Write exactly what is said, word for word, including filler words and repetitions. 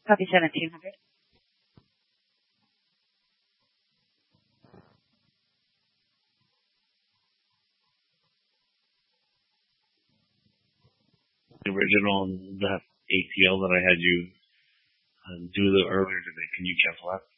Copy seventeen hundred. The original, that A T L that I had you uh, do the earlier today, can you cancel that?